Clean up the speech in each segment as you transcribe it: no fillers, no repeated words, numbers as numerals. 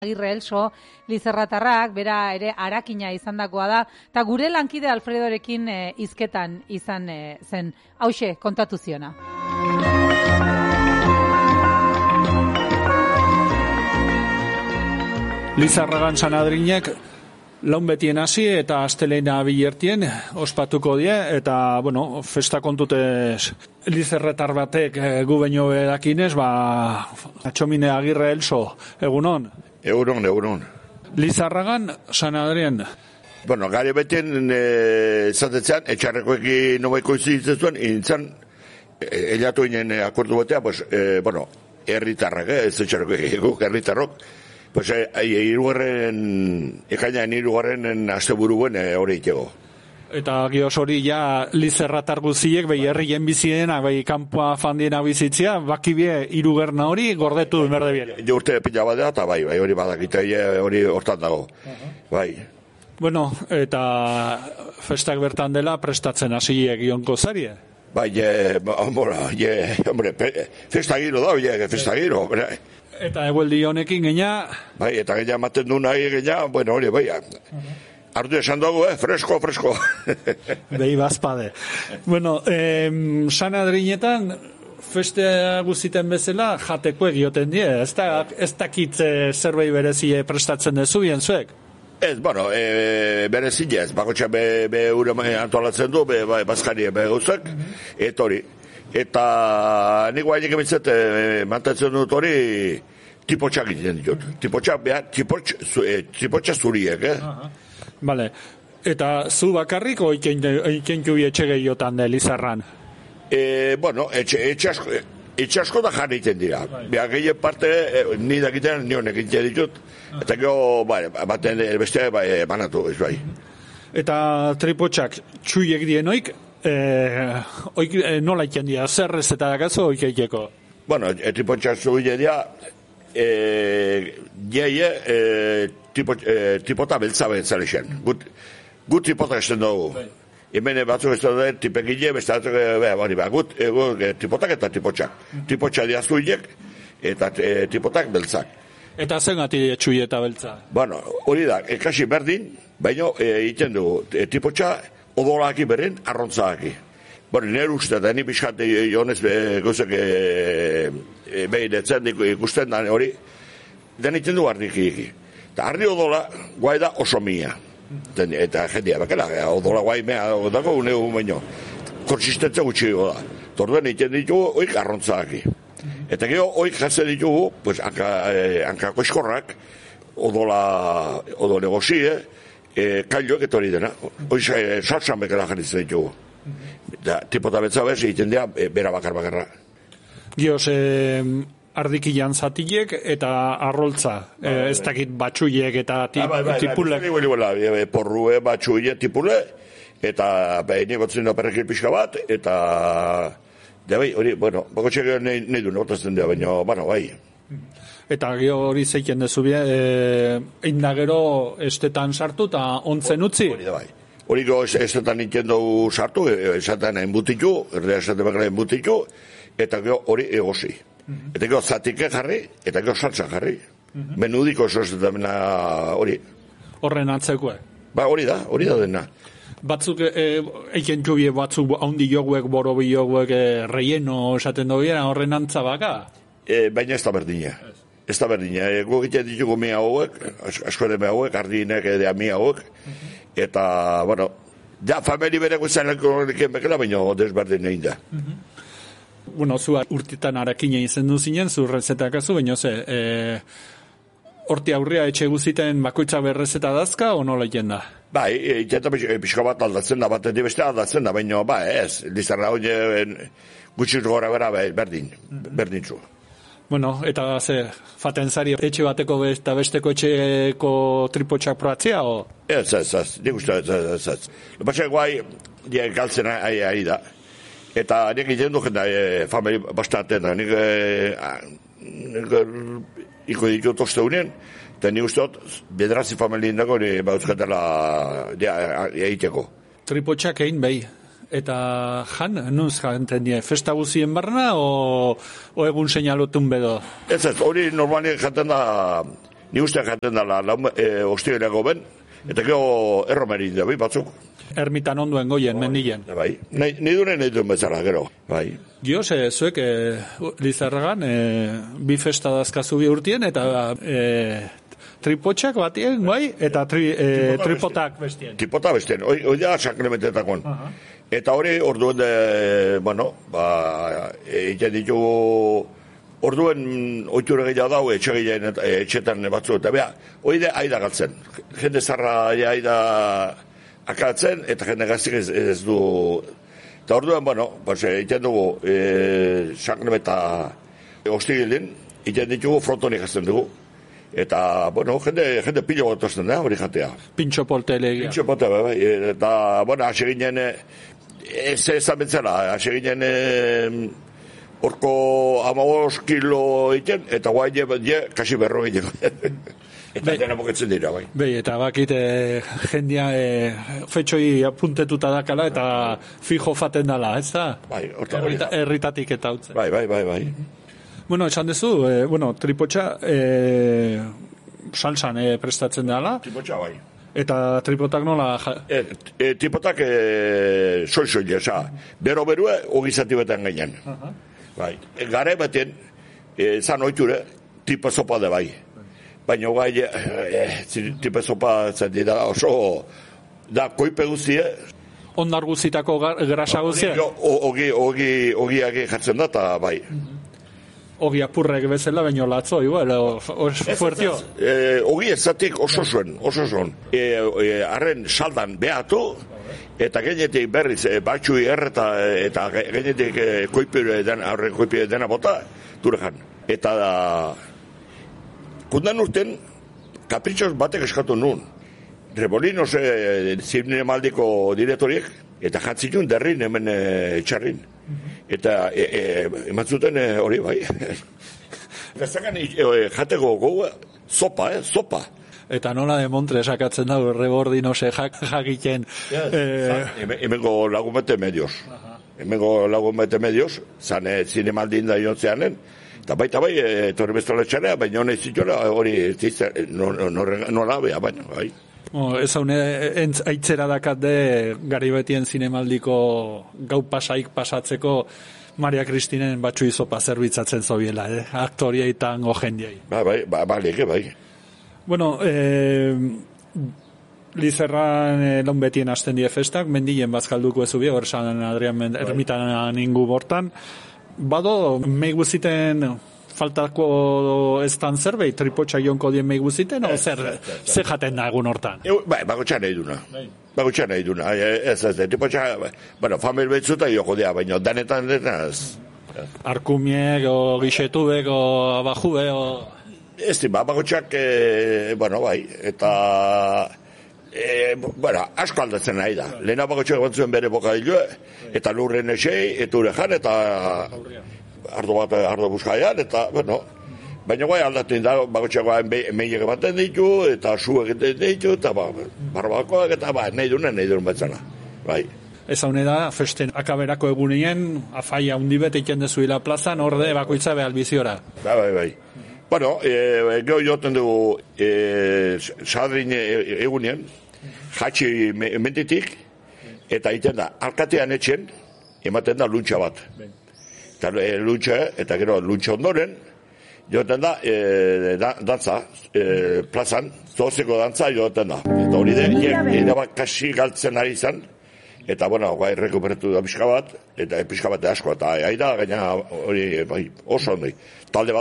Agirre Elso, Lizerratarrak, bera ere arakina izandakoa da, eta gure lankide Alfredorekin hizketan izan zen. Hauxe, kontatu ziona. Lizarragan Sanadrinek laun betien hasi eta astelena bilertien ospatuko die, eta, bueno, festa kontutez Lizerretar batek gu baino bedakinez, Atxomine Agirre Elso, egunon? Egunon. Lizarragan Sanadrien. Bueno, gari betien zatetzen, etxarrekoekin nobaiko izitzen zuen, intzan, elatu inen akordu batea, herritarrak, ez etxarrekoekin, herritarrok, ekainan irugarren asteburuen hori itego. Eta gioz hori ja Lizerratar guziek, herrien bizienak, kanpoa fandiena bizitzia, bakibie irugerna hori gordetu berde bire. Jo urte pila badea, eta hori badakita, hori hortan dago. Bueno, eta festak bertan dela prestatzen hasiek ionko zarie? Festa giro da, festa giro. Eta egueldi honekin geina? Eta geina maten du nahi geina, hori, Ardu esan dugu, fresko. Behi bazpade. Bueno, Sanadrinetan feste guztiten bezala jateko egioten die, ez dakit zerbait berezie prestatzen dezu bien zuek? Ez, berezile ez, bakotxa be ure antolatzen du, bazkari gauzak, eta hori. Eta nik guainik emintzet mantatzen dut hori tipotxak egiten ditut. Tipotxa zuriek, Bale, eta zu bakarrik oikein jubi etxe gehiotan de Lizarran? Etxe asko da jarri iten dira. Gehien parte, ni dakiten nionek egiten ditut, eta gero, baten beste banatu, ez bai. Eta tripotxak txuiek dienoik, nola iten dira, zerrez eta dakazo oik eiteko? Tripotxak zuile dira, tipota beltza beltzalexen. Gut tipota esten dugu. Hemen batzuk ez dugu tipekile, beste gut tipotak eta tipotxak. Tipotxak diazuilek eta tipotak beltzak. Eta zen gati txui eta beltza? Hori da, ekasi berdin, baina egiten dugu tipotxak odolaki beren arrontzaki. Nire uste, da ni pixkat jonez gozek behin etzen ikusten da hori, den egiten du ardik. Eta ardi odola guai da oso mia. Eta jendia bakela, odola guai mea dago unegu baino. Konsistentza gutxiko da. Torduen egiten ditugu oik arrontzaki. Eta gero oik jatzen ditugu, hankako eskorrak, odole gozie, kailok eta hori dena. Oik salsan bekela jarritzen ditugu. Tipota betza bez egiten dira bera bakarra. Gioz, ardikilan zatilek eta arroltza, ez dakit batxuiek eta tipulek. Porrue, batxuiek, tipule, eta behin egotzen da perrekil pixka bat, eta hori, bakotxek nahi du notazten dira, baina, bai. Eta hori zeiken dezu bie, einda gero estetan sartu eta ontzen utzi? Hori da, bai. Hori esetan nintzen dugu sartu, esetan enbutitu, erdea esetan bakara enbutitu, eta gero hori egozi. Eta gero zatike jarri, eta gero saltza jarri. Menudiko esetan hori. Horren atzekue? Hori da dena. Batzuk, eiken txubie batzuk haundi joguek, borobi joguek, relleno esaten dobiera, horren antzabaka? Baina ez da berdina. Ez da berdina. Gu egiten ditugu mi hauek, askore mi hauek, ardinek edea mi hauek, eta, famili bereko izaneko bekela, baina desberdin egin da. Zu urtitan arakine izen duzinen, zu rezetakazu, baina horti aurria etxe guziten bakoitza berrezeta dazka, o nola iten da? Iteta pixka bat aldatzen da, bat edi beste aldatzen da, baina, ez, Lizarra hori gutxik gora bera berdintzu. Eta faten zari etxe bateko eta besteko etxeko tripotxak proatzea, o? Ez, nik uste ez. Baina guai, galtzen ari da. Eta nik egiten du jenda famili bastaten da. Nik iko ditut oste unien, eta nik uste dut, bederazi familien dago, bauzkatela egiteko. Tripotxak egin behi? Eta nunz janten die, festa guzien barna o egun seinalotun bedo? Ez, hori normalien janten da Ni uste jaten dala, ostireleko ben, eta gero erromerin da, batzuk. Ermitan onduen goien, mendilen. Bai, nahi duen bezala, gero, bai. Gio, zuek Lizarragan bi festa dazkazu bi urtien, eta tripotxak batien, bai, eta tripotak bestien. Tripota bestien, hoi da saklementetakon. Eta hori, orduen, egiten ditugu, orduen oiture gehiago dau, etxetan batzu, eta beha, hori da aida galtzen. Jende zarra aida akalatzen, eta jende gaztik ez du. Eta orduen, egiten dugu, saklementa ostigilin, egiten ditugu frontonik jazten dugu. Eta, jende pilo gotozten da, hori jatea. Pintxo polte legia. Pintxo polte, bai. Eta, hase ginen, ez ezan bentzela, hase ginen orko 15 kilo egiten, eta guai kasi berro egiten. Eta dena moketzen dira, bai. Bai, eta bakit jendia fetxoi apuntetuta dakala, eta fijo faten dala, ez da? Bai, erritatik eta utzen. Bai. Bueno, esan dezu, tripotxa salsan prestatzen dela. Tripotxa, bai. Eta tripotak nola? Tripotak soil, bero-berue ogizati beten gainean. Bai. Gare baten, zan oiture, tripa sopa da bai. Baina gai, tripa sopa zen dira oso, da koipe guztie. Ondar guzitako grasa guztie? Ogiak jartzen da, eta bai. Ogi apurrek bezala, baino latzo, igual, fuertio? Ogi ezatik oso zuen. Arren saldan behatu, eta genetik berriz, batxui erreta, eta genetik aurren koipire dena bota, durejan. Eta kundan urten, kapritxos batek eskatu nun. Rebolinos zinemaldiko direktoriek, eta jatzitun derrin hemen etxarrin. Eta eman zuten hori bai. Gazakan jateko gogoa, sopa. Eta nola de Montre sakatzen da, rebordinose jakiten. Hemengo lagunbete medios. Zan zinemaldin da iontzeanen. Eta baita bai, torri bestola txarea, baina honek zituela hori nola bea, baina bai. Ez haune, aitzera dakatde Garibetien zinemaldiko gau pasaik pasatzeko Maria Kristinen batxu izopa zerbitzatzen zobiela, aktorieetan gojendiei. Bai. Bueno, Lizerran launbetien hasten die festak, mendilen bazkalduko ezu bi, San Adrian ermitan ingu bortan. Bado, meiguziten faltako ez tan zerbait, tripotxa jonko dien meiguziten, o zer jaten da egun hortan? Bai, bagotxan nahi duna. Ez, tripotxa, famil betzuta joko dea, baina danetan ez. Arkumiek, o gixetubek, o abajube, o... Ez di, bagotxak, bai, eta... asko aldatzen nahi da. Lehena bagotxak bantzuen bere bokadilue, eta lurren esei, eta urejan, eta... ardo buskaian, eta, baina guai aldatzen da, bagotxakoa meiek baten ditu, eta su egiten ditu, eta barbakoak, eta nahi duen batzana. Bai. Ez haune da, festen akaberako egunien, afaia hundibet eiken dezuila plazan, orde bakoitza behal biziora. Bai. Gero joten dugu Sadrin egunien, jatxi menditik, eta egiten da, alkatean etxen, ematen da luntxa bat. Eta eta gero luntxa ondoren, joten da, dantza, plazan, zozeko dantza joten da. Eta hori da, kasi galtzen ari izan, eta, guai, rekuperatu da pixka bat, eta pixka bat asko, eta aida, gaina hori, oso ondi. Talde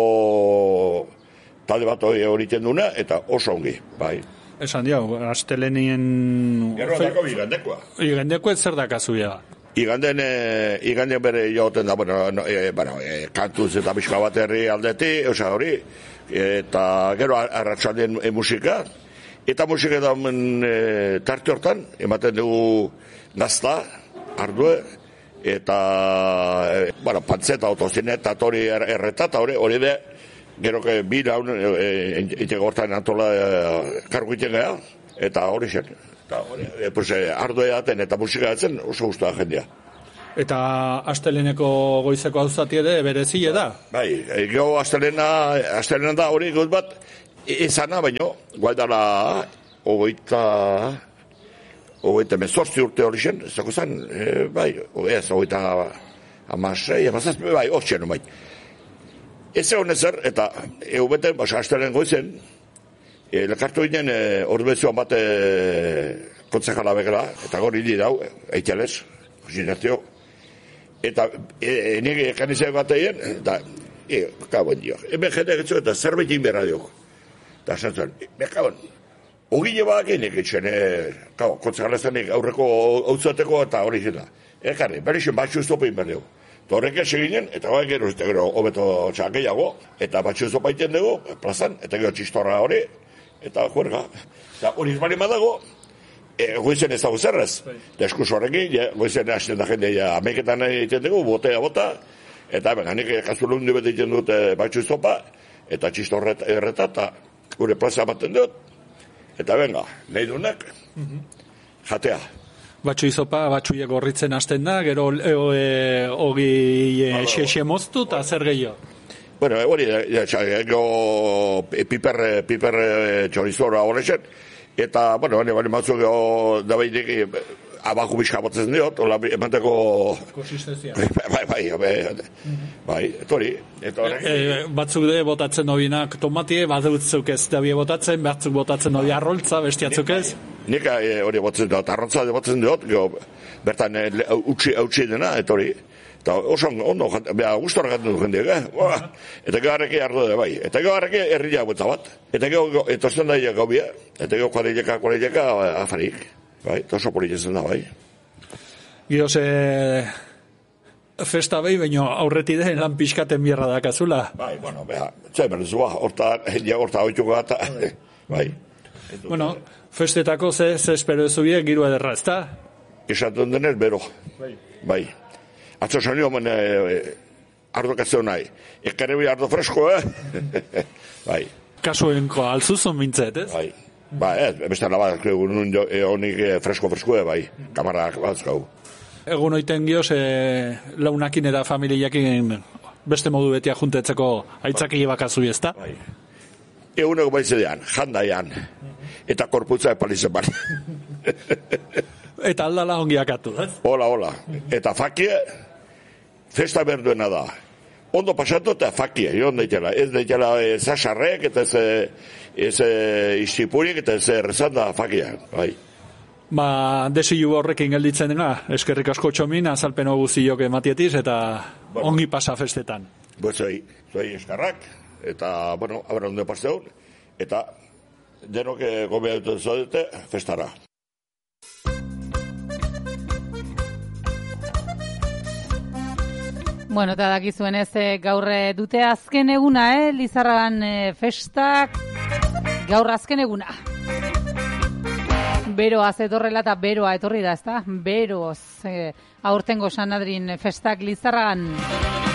bat hori tenduna, eta oso ongi, bai. Esan diau, astelenien... Gero dako igandekoa. Igandekoa ez zer dakazu bega? Iganden bere joten da, kantuz eta pixka bat herri aldeti, hori, eta gero arratsaldien musika, eta musika da tarte hortan, ematen dugu gazta, ardue, eta, pantzeta, autozineta, hori erreta, eta hori de, gero bi laun, iteko hortan antola kargu iten gara, eta hori zen. Ardue daten eta musika daten oso guztua jendea. Eta asteleneko goizeko hau zati ere berezile da? Bai, gero astelena da hori gauz bat, ezana baino, gualdala, hogeita mezortzi urte hori zen, zako zen, bai, hogeita amasei, amazazpe, bai, hortxen, bai. Ez egon ezer, eta beten, astelen goizen, lekartu ginen ordubetzuan bat kontzejala begela, eta gori hili dau, eitialez, Josinarzio, eta nire ekanizia bat egin, eta, kabon dio, hemen jende getzu eta zerbait inberra dio. Eta zentzen, kabon, ogile badak egin egitzen, kontzejala zenik aurreko hautzateko eta hori zeta. Ekarri, berixen batxu estopa inberra dio. Eta horrek eginen, eta bai gero, hobeto txakeiago, eta batxu estopa iten dugu, plazan, eta gero txistorra hori, eta juerga. Eta hori izbali madago, goizen ez dago zerrez. Deskus horrekin, goizen hasten da jende, ameiketan egiten dugu, botea bota, eta nik kazulun du bete egiten dut batxu estopa, eta txistorra erreta, eta gure plaza baten dut, eta benga, nahi duenak, jatea. Batxu izopa, batxuiek gorritzen hasten da, gero hogi xe moztu, eta zer gehiago? Bueno, hori, piper txorizora horrexen, eta, bueno, bani matzuk da behitik abaku bizka batzen diot, emanteko... Konsistenzia. Bai, etori. Batzuk de botatzen nobinak tomatie, batzuk ez da botatzen, batzuk botatzen nobi arroltza, bestiatzuk ez? Nik hori botatzen dut, arroltza botatzen dut, bertan hautsi dena, etori. Eta oso ondo, gustora gantzen du jendeak, eta geharreke ardo da bai, eta geharreke herria botza bat, eta etozen da gau bia, eta gero kuarileka afarik, bai, eta oso politzen da bai. Gio festa behi, baino aurreti den lan pixkaten bierra dakazula. Bai, bueno, txai berdezua, horta hoituko gata, bai. Bueno, festetako ze espero ezubiek giru ederra, ez da? Esatun denez, bero, bai. Atzo zanio hemen ardo katzeo nahi. Ekarri ardo fresko, Bai. Kasuenko alzuzun mintzet, ez? Bai. Ez, beste labat, honik fresko, bai. Kamarak batzkau. Egun oiten gioz, launakin eta familiakin beste modu betia juntetzeko aitzaki bakazu, ez da? Bai. Eguneko baitzedean, jandaian. Eta korputza epalizen bari. Eta aldala ongiakatu, ez? Hola. Eta fakie, festa berduena da. Ondo pasatu eta fakie, joan daitela. Ez daitela zasarrek, eta ez istipurik, eta ez errezan da fakia, bai. Desilu horrekin gelditzen dena, eskerrik asko txomin, azalpen guztiok ematietiz, eta ongi pasa festetan. Zoi eskarrak, eta, bueno, abera ondo pasteun, eta denok gomea duten zaudete, festara. Bueno, eta dakizuen ez gaur dute azken eguna, Lizarragan festak, gaur azken eguna. Beroaz etorrela eta beroa etorri da, ezta? Beroz, aurtengo San Adrin festak Lizarragan.